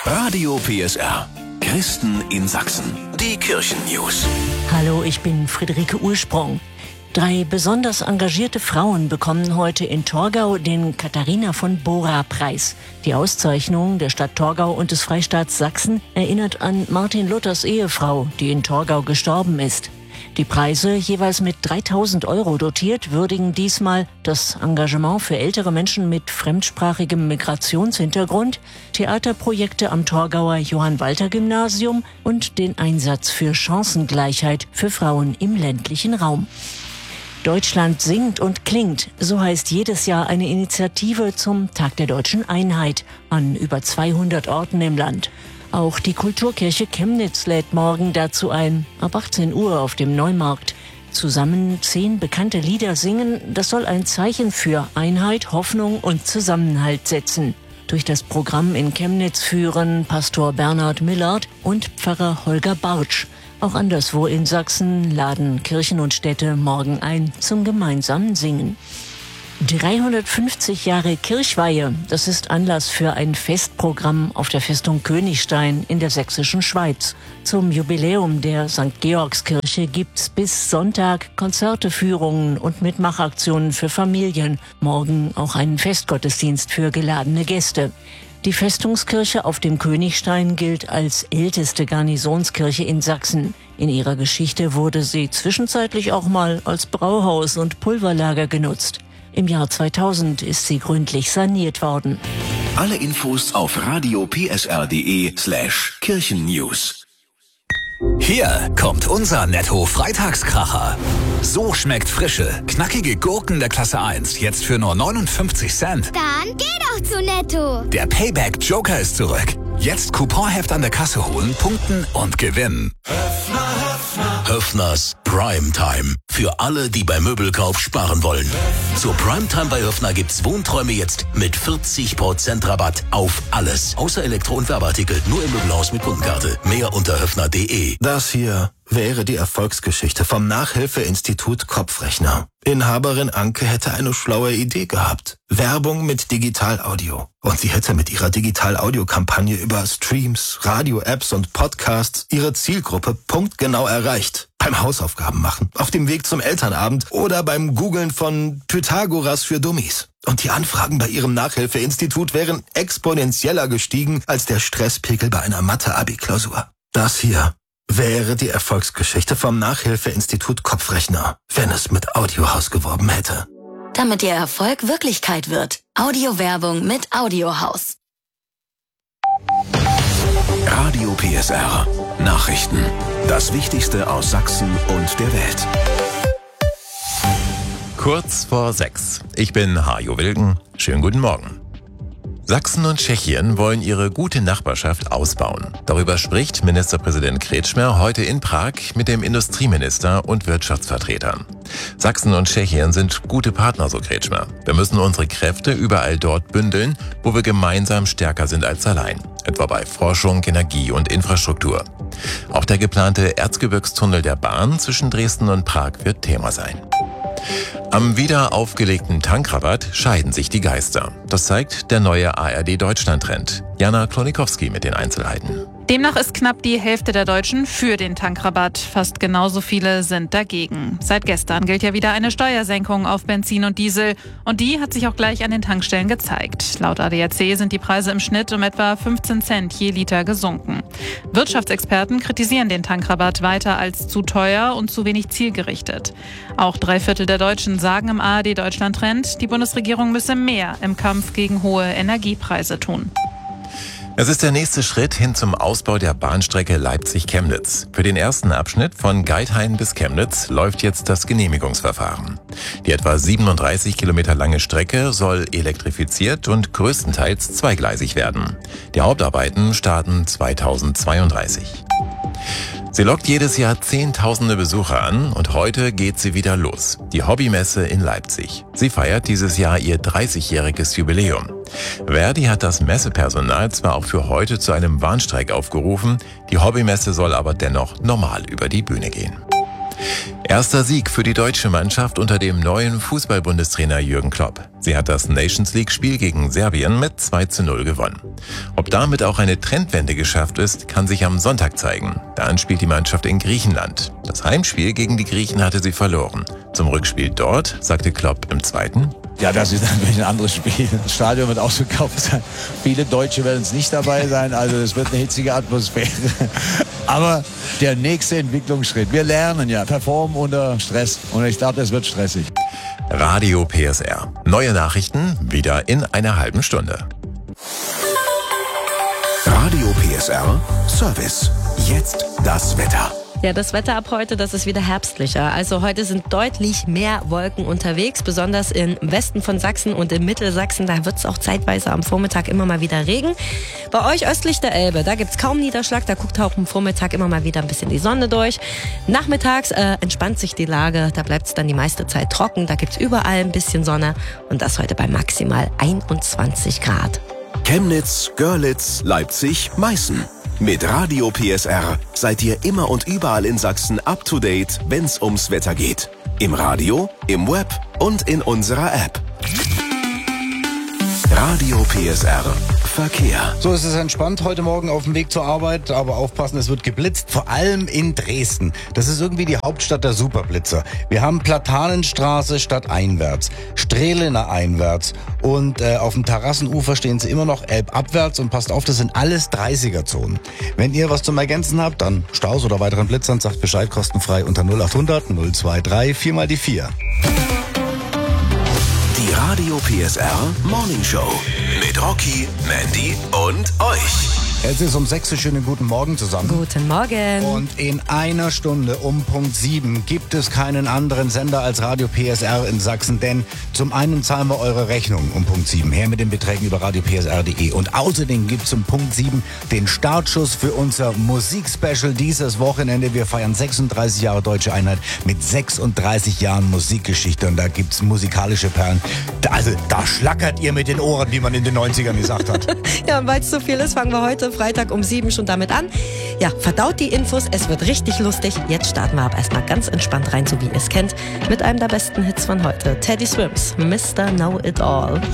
Radio PSR. Christen in Sachsen. Die Kirchen-News. Hallo, ich bin Friederike Ursprung. 3 besonders engagierte Frauen bekommen heute in Torgau den Katharina von Bora-Preis. Die Auszeichnung der Stadt Torgau und des Freistaats Sachsen erinnert an Martin Luthers Ehefrau, die in Torgau gestorben ist. Die Preise, jeweils mit 3.000 € dotiert, würdigen diesmal das Engagement für ältere Menschen mit fremdsprachigem Migrationshintergrund, Theaterprojekte am Torgauer Johann-Walter-Gymnasium und den Einsatz für Chancengleichheit für Frauen im ländlichen Raum. Deutschland singt und klingt, so heißt jedes Jahr eine Initiative zum Tag der deutschen Einheit an über 200 Orten im Land. Auch die Kulturkirche Chemnitz lädt morgen dazu ein, ab 18 Uhr auf dem Neumarkt. Zusammen 10 bekannte Lieder singen, das soll ein Zeichen für Einheit, Hoffnung und Zusammenhalt setzen. Durch das Programm in Chemnitz führen Pastor Bernhard Millard und Pfarrer Holger Bartsch. Auch anderswo in Sachsen laden Kirchen und Städte morgen ein zum gemeinsamen Singen. 350 Jahre Kirchweihe, das ist Anlass für ein Festprogramm auf der Festung Königstein in der sächsischen Schweiz. Zum Jubiläum der St. Georgskirche gibt's bis Sonntag Konzerte, Führungen und Mitmachaktionen für Familien. Morgen auch einen Festgottesdienst für geladene Gäste. Die Festungskirche auf dem Königstein gilt als älteste Garnisonskirche in Sachsen. In ihrer Geschichte wurde sie zwischenzeitlich auch mal als Brauhaus und Pulverlager genutzt. Im Jahr 2000 ist sie gründlich saniert worden. Alle Infos auf radiopsr.de/Kirchennews. Hier kommt unser Netto-Freitagskracher. So schmeckt frische, knackige Gurken der Klasse 1 jetzt für nur 59 Cent. Dann geh doch zu Netto. Der Payback-Joker ist zurück. Jetzt Couponheft an der Kasse holen, punkten und gewinnen. Höffners Primetime. Für alle, die beim Möbelkauf sparen wollen. Zur Primetime bei Höffner gibt's Wohnträume jetzt mit 40% Rabatt auf alles. Außer Elektro- und Werbeartikel. Nur im Möbelhaus mit Kundenkarte. Mehr unter höffner.de. Das hier wäre die Erfolgsgeschichte vom Nachhilfeinstitut Kopfrechner. Inhaberin Anke hätte eine schlaue Idee gehabt. Werbung mit Digital-Audio. Und sie hätte mit ihrer Digital-Audio-Kampagne über Streams, Radio-Apps und Podcasts ihre Zielgruppe punktgenau erreicht. Beim Hausaufgaben machen, auf dem Weg zum Elternabend oder beim Googlen von Pythagoras für Dummies. Und die Anfragen bei ihrem Nachhilfeinstitut wären exponentieller gestiegen als der Stresspegel bei einer Mathe-Abi-Klausur. Das hier wäre die Erfolgsgeschichte vom Nachhilfeinstitut Kopfrechner, wenn es mit Audiohaus geworben hätte. Damit Ihr Erfolg Wirklichkeit wird. Audiowerbung mit Audiohaus. Radio PSR. Nachrichten. Das Wichtigste aus Sachsen und der Welt. Kurz vor 6. Ich bin Hajo Wilken. Schönen guten Morgen. Sachsen und Tschechien wollen ihre gute Nachbarschaft ausbauen. Darüber spricht Ministerpräsident Kretschmer heute in Prag mit dem Industrieminister und Wirtschaftsvertretern. Sachsen und Tschechien sind gute Partner, so Kretschmer. Wir müssen unsere Kräfte überall dort bündeln, wo wir gemeinsam stärker sind als allein. Etwa bei Forschung, Energie und Infrastruktur. Auch der geplante Erzgebirgstunnel der Bahn zwischen Dresden und Prag wird Thema sein. Am wieder aufgelegten Tankrabatt scheiden sich die Geister. Das zeigt der neue ARD-Deutschland-Trend. Jana Klonikowski mit den Einzelheiten. Demnach ist knapp die Hälfte der Deutschen für den Tankrabatt. Fast genauso viele sind dagegen. Seit gestern gilt ja wieder eine Steuersenkung auf Benzin und Diesel. Und die hat sich auch gleich an den Tankstellen gezeigt. Laut ADAC sind die Preise im Schnitt um etwa 15 Cent je Liter gesunken. Wirtschaftsexperten kritisieren den Tankrabatt weiter als zu teuer und zu wenig zielgerichtet. Auch 3/4 der Deutschen sagen im ARD-Deutschland-Trend, die Bundesregierung müsse mehr im Kampf gegen hohe Energiepreise tun. Es ist der nächste Schritt hin zum Ausbau der Bahnstrecke Leipzig-Chemnitz. Für den ersten Abschnitt von Geithain bis Chemnitz läuft jetzt das Genehmigungsverfahren. Die etwa 37 Kilometer lange Strecke soll elektrifiziert und größtenteils zweigleisig werden. Die Hauptarbeiten starten 2032. Sie lockt jedes Jahr Zehntausende Besucher an und heute geht sie wieder los. Die Hobbymesse in Leipzig. Sie feiert dieses Jahr ihr 30-jähriges Jubiläum. Verdi hat das Messepersonal zwar auch für heute zu einem Warnstreik aufgerufen, die Hobbymesse soll aber dennoch normal über die Bühne gehen. Erster Sieg für die deutsche Mannschaft unter dem neuen Fußball-Bundestrainer Jürgen Klopp. Sie hat das Nations League-Spiel gegen Serbien mit 2:0 gewonnen. Ob damit auch eine Trendwende geschafft ist, kann sich am Sonntag zeigen. Dann spielt die Mannschaft in Griechenland. Das Heimspiel gegen die Griechen hatte sie verloren. Zum Rückspiel dort sagte Klopp im zweiten: Ja, das ist natürlich ein anderes Spiel. Das Stadion wird ausverkauft sein. Viele Deutsche werden es nicht dabei sein. Also es wird eine hitzige Atmosphäre. Aber der nächste Entwicklungsschritt. Wir lernen ja, performen unter Stress. Und ich glaube, es wird stressig. Radio PSR. Neue Nachrichten wieder in einer halben Stunde. Radio PSR Service. Jetzt das Wetter. Ja, das Wetter ab heute, das ist wieder herbstlicher. Also heute sind deutlich mehr Wolken unterwegs, besonders im Westen von Sachsen und im Mittelsachsen. Da wird es auch zeitweise am Vormittag immer mal wieder Regen. Bei euch östlich der Elbe, da gibt's kaum Niederschlag. Da guckt auch am Vormittag immer mal wieder ein bisschen die Sonne durch. Nachmittags entspannt sich die Lage. Da bleibt es dann die meiste Zeit trocken. Da gibt's überall ein bisschen Sonne. Und das heute bei maximal 21 Grad. Chemnitz, Görlitz, Leipzig, Meißen. Mit Radio PSR seid ihr immer und überall in Sachsen up to date, wenn's ums Wetter geht. Im Radio, im Web und in unserer App. Radio PSR Verkehr. So, es ist entspannt heute Morgen auf dem Weg zur Arbeit, aber aufpassen, es wird geblitzt, vor allem in Dresden. Das ist irgendwie die Hauptstadt der Superblitzer. Wir haben Platanenstraße stadteinwärts, Strehlener einwärts und auf dem Terrassenufer stehen sie immer noch elbabwärts und passt auf, das sind alles 30er-Zonen. Wenn ihr was zum Ergänzen habt, dann Staus oder weiteren Blitzern, sagt Bescheid, kostenfrei unter 0800 023 4 mal die 4. Die Radio PSR Morning Show mit Rocky, Mandy und euch. Es ist um 6 Uhr. Schönen guten Morgen zusammen. Guten Morgen. Und in einer Stunde um Punkt 7 gibt es keinen anderen Sender als Radio PSR in Sachsen, denn zum einen zahlen wir eure Rechnung um Punkt 7, her mit den Beträgen über radiopsr.de. Und außerdem gibt es um Punkt 7 den Startschuss für unser Musikspecial dieses Wochenende. Wir feiern 36 Jahre Deutsche Einheit mit 36 Jahren Musikgeschichte und da gibt es musikalische Perlen. Da schlackert ihr mit den Ohren, wie man in den 90ern gesagt hat. Ja, und weil es so viel ist, fangen wir heute Freitag um 7 schon damit an. Ja, verdaut die Infos, es wird richtig lustig. Jetzt starten wir aber erstmal ganz entspannt rein, so wie ihr es kennt, mit einem der besten Hits von heute. Teddy Swims, Mr. Know It All.